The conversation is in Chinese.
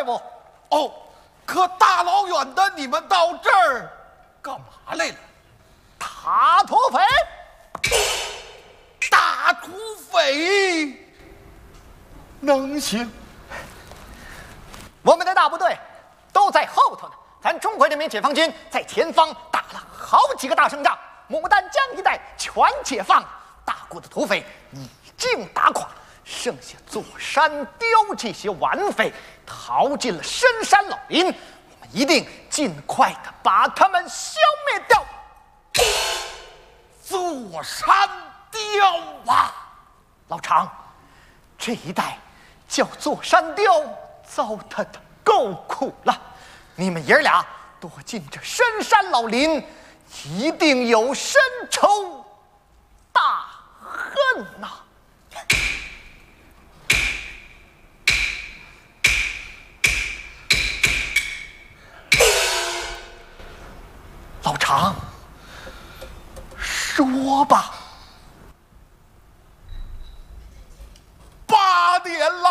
队伍。 哦，可大老远的你们到这儿干嘛来了？ 打土匪， 大土匪能行？ 我们的大部队都在后头呢。咱中国人民解放军在前方打了好几个大胜仗，牡丹江一带全解放，大股的土匪已经打垮，剩下座山雕这些顽匪逃进了深山老林，我们一定尽快的把他们消灭掉。 座山雕啊， 老常，这一带叫座山雕，糟蹋的够苦了。你们爷儿俩躲进这深山老林，一定有深仇大恨呐！老常，说吧。 8年了，